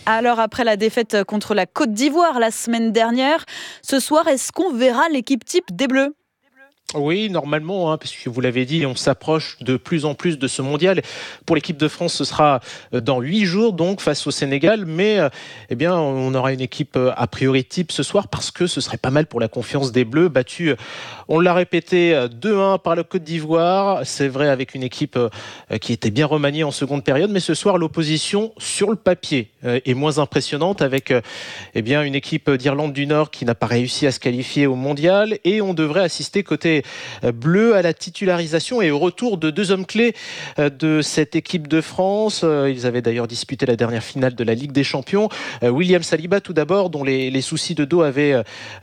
Alors après la défaite contre la Côte d'Ivoire la semaine dernière, ce soir, est-ce qu'on verra l'équipe type des Bleus ? Oui, normalement, parce que vous l'avez dit, on s'approche de plus en plus de ce mondial. Pour l'équipe de France, ce sera dans 8 jours, donc, face au Sénégal. Mais on aura une équipe a priori type ce soir parce que ce serait pas mal pour la confiance des Bleus. Battus, on l'a répété, 2-1 par la Côte d'Ivoire. C'est vrai, avec une équipe qui était bien remaniée en seconde période. Mais ce soir, l'opposition, sur le papier, est moins impressionnante avec une équipe d'Irlande du Nord qui n'a pas réussi à se qualifier au mondial. Et on devrait assister côté bleu à la titularisation et au retour de 2 hommes clés de cette équipe de France. Ils avaient d'ailleurs disputé la dernière finale de la Ligue des Champions. William Saliba tout d'abord, dont les soucis de dos avaient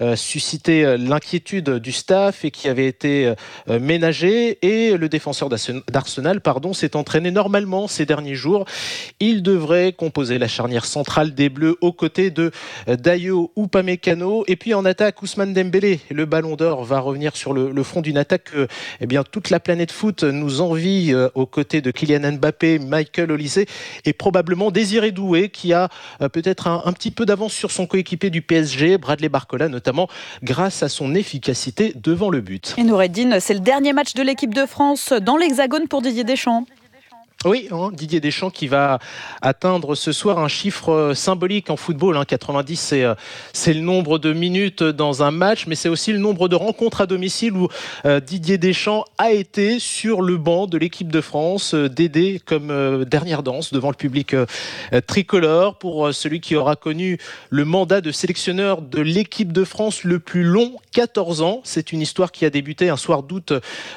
suscité l'inquiétude du staff et qui avait été ménagé. Et le défenseur d'Arsenal s'est entraîné normalement ces derniers jours. Il devrait composer la charnière centrale des Bleus aux côtés de Dayo Upamecano. Et puis en attaque, Ousmane Dembélé, le Ballon d'Or, va revenir sur le front d'une attaque que toute la planète foot nous envie aux côtés de Kylian Mbappé, Michael Olise et probablement Désiré Doué qui a peut-être un petit peu d'avance sur son coéquipier du PSG, Bradley Barcola notamment, grâce à son efficacité devant le but. Et Noureddine, c'est le dernier match de l'équipe de France dans l'Hexagone pour Didier Deschamps. Oui, Didier Deschamps qui va atteindre ce soir un chiffre symbolique en football. 90, c'est le nombre de minutes dans un match, mais c'est aussi le nombre de rencontres à domicile où Didier Deschamps a été sur le banc de l'équipe de France, d'aider comme dernière danse devant le public tricolore. Pour celui qui aura connu le mandat de sélectionneur de l'équipe de France le plus long, 14 ans. C'est une histoire qui a débuté un soir d'août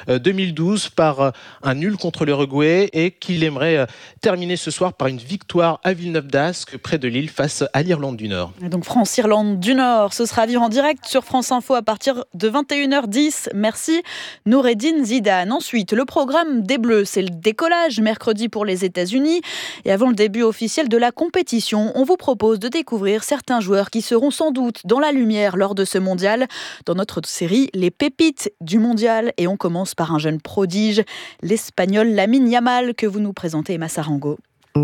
2012 par un nul contre l'Uruguay et qu'il aimerait terminer ce soir par une victoire à Villeneuve-d'Ascq, près de Lille, face à l'Irlande du Nord. Et donc France-Irlande du Nord, ce sera à vivre en direct sur France Info à partir de 21h10. Merci Noureddine Zidane. Ensuite, le programme des Bleus, c'est le décollage mercredi pour les États-Unis. Et avant le début officiel de la compétition, on vous propose de découvrir certains joueurs qui seront sans doute dans la lumière lors de ce mondial. Dans notre série, les pépites du mondial. Et on commence par un jeune prodige, l'Espagnol Lamine Yamal, que vous nous présentez, Emma Sarango.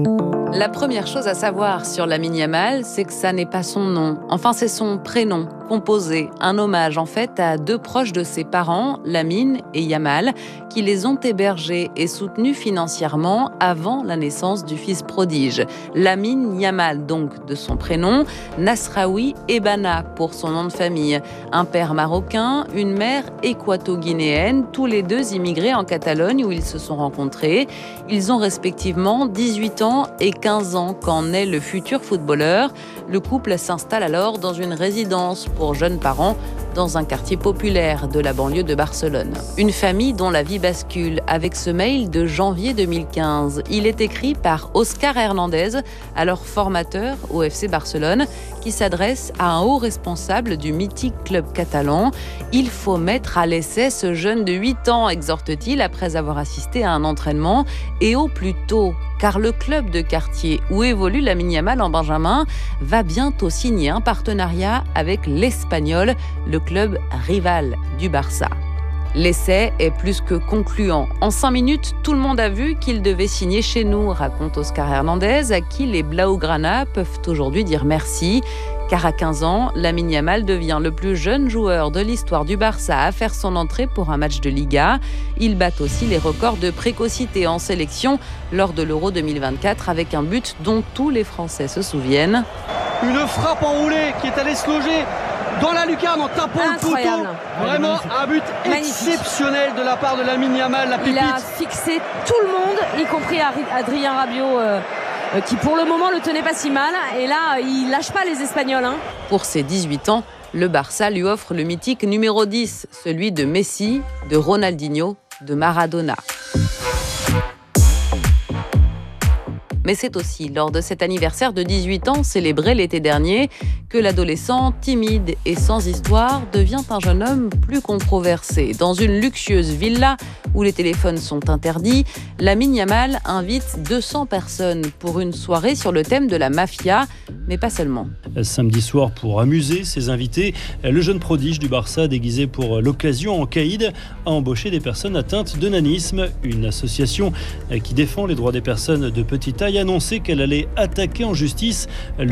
La première chose à savoir sur Lamine Yamal, c'est que ça n'est pas son nom. Enfin, c'est son prénom, composé. Un hommage, en fait, à 2 proches de ses parents, Lamine et Yamal, qui les ont hébergés et soutenus financièrement avant la naissance du fils prodige. Lamine Yamal, donc, de son prénom, Nasraoui Ebana, pour son nom de famille. Un père marocain, une mère équato-guinéenne, tous les 2 immigrés en Catalogne où ils se sont rencontrés. Ils ont respectivement 18 ans et 15 ans quand naît le futur footballeur. Le couple s'installe alors dans une résidence pour jeunes parents dans un quartier populaire de la banlieue de Barcelone. Une famille dont la vie bascule avec ce mail de janvier 2015. Il est écrit par Oscar Hernandez, alors formateur au FC Barcelone, qui s'adresse à un haut responsable du mythique club catalan. Il faut mettre à l'essai ce jeune de 8 ans, exhorte-t-il après avoir assisté à un entraînement, et au plus tôt, car le club de quartier où évolue Lamine Yamal en Benjamin va bientôt signer un partenariat avec l'Espagnol, le club rival du Barça. L'essai est plus que concluant. En 5 minutes, tout le monde a vu qu'il devait signer chez nous, raconte Oscar Hernandez, à qui les Blaugrana peuvent aujourd'hui dire merci. Car à 15 ans, Lamine Yamal devient le plus jeune joueur de l'histoire du Barça à faire son entrée pour un match de Liga. Il bat aussi les records de précocité en sélection lors de l'Euro 2024 avec un but dont tous les Français se souviennent. Une frappe enroulée qui est allée se loger dans la lucarne en tapant le poteau. Vraiment un but exceptionnel de la part de Lamine Yamal, la pépite. Il a fixé tout le monde, y compris Adrien Rabiot, qui pour le moment le tenait pas si mal. Et là, il lâche pas les Espagnols. Pour ses 18 ans, le Barça lui offre le mythique numéro 10, celui de Messi, de Ronaldinho, de Maradona. Mais c'est aussi lors de cet anniversaire de 18 ans, célébré l'été dernier, que l'adolescent, timide et sans histoire, devient un jeune homme plus controversé. Dans une luxueuse villa où les téléphones sont interdits, Lamine Yamal invite 200 personnes pour une soirée sur le thème de la mafia, mais pas seulement. Samedi soir, pour amuser ses invités, le jeune prodige du Barça, déguisé pour l'occasion en caïd, a embauché des personnes atteintes de nanisme. Une association qui défend les droits des personnes de petite taille a annoncé qu'elle allait attaquer en justice